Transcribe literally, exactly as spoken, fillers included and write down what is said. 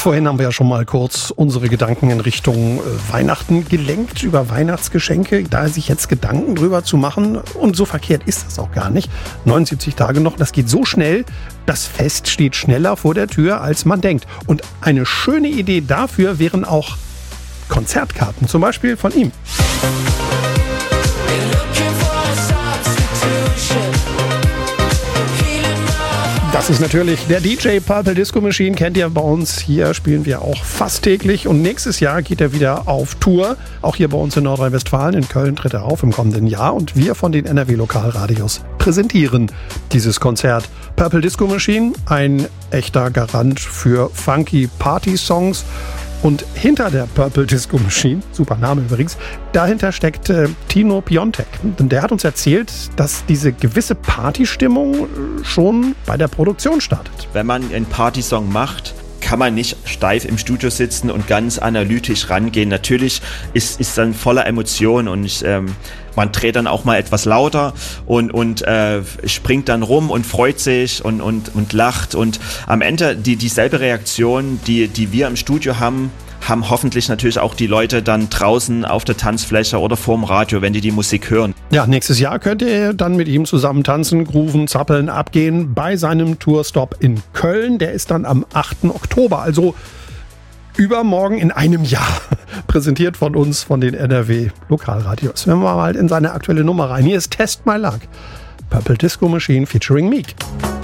Vorhin haben wir ja schon mal kurz unsere Gedanken in Richtung äh, Weihnachten gelenkt, über Weihnachtsgeschenke, da sich jetzt Gedanken drüber zu machen. Und so verkehrt ist das auch gar nicht. neunundsiebzig Tage noch, das geht so schnell, das Fest steht schneller vor der Tür, als man denkt. Und eine schöne Idee dafür wären auch Konzertkarten, zum Beispiel von ihm. Das ist natürlich der D J Purple Disco Machine, kennt ihr bei uns. Hier spielen wir auch fast täglich und nächstes Jahr geht er wieder auf Tour. Auch hier bei uns in Nordrhein-Westfalen, in Köln tritt er auf im kommenden Jahr und wir von den N R W-Lokalradios präsentieren dieses Konzert. Purple Disco Machine, ein echter Garant für funky Party-Songs. Und hinter der Purple Disco Machine, super Name übrigens, dahinter steckt äh, Tino Piontek. Und der hat uns erzählt, dass diese gewisse Partystimmung schon bei der Produktion startet. Wenn man einen Partysong macht, kann man nicht steif im Studio sitzen und ganz analytisch rangehen. Natürlich ist ist dann voller Emotionen und ähm, man dreht dann auch mal etwas lauter und und äh, springt dann rum und freut sich und und und lacht und am Ende die dieselbe Reaktion, die die wir im Studio haben, haben hoffentlich natürlich auch die Leute dann draußen auf der Tanzfläche oder vorm Radio, wenn die die Musik hören. Ja, nächstes Jahr könnt ihr dann mit ihm zusammen tanzen, grooven, zappeln, abgehen bei seinem Tourstop in Köln. Der ist dann am achten Oktober, also übermorgen in einem Jahr. Präsentiert von uns, von den N R W-Lokalradios. Wenn wir mal in seine aktuelle Nummer rein. Hier ist Test My Luck. Purple Disco Machine featuring Meek.